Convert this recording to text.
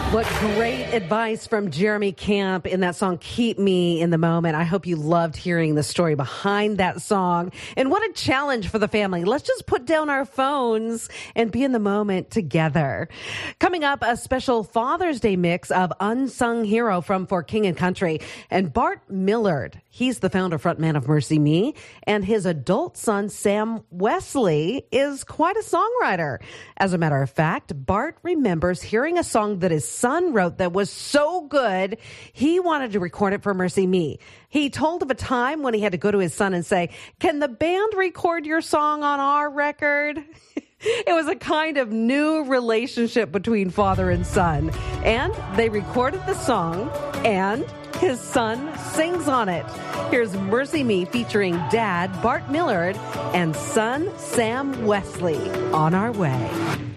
What great advice from Jeremy Camp in that song, Keep Me in the Moment. I hope you loved hearing the story behind that song. And what a challenge for the family. Let's just put down our phones and be in the moment together. Coming up, a special Father's Day mix of Unsung Hero from For King and Country. And Bart Millard, he's the founder frontman of MercyMe, and his adult son, Sam Wesley, is quite a songwriter. As a matter of fact, Bart remembers hearing a song that his son wrote that was so good, he wanted to record it for MercyMe. He told of a time when he had to go to his son and say, "Can the band record your song on our record?" It was a kind of new relationship between father and son. And they recorded the song, and his son sings on it. Here's MercyMe featuring Dad, Bart Millard, and son, Sam Wesley, On Our Way.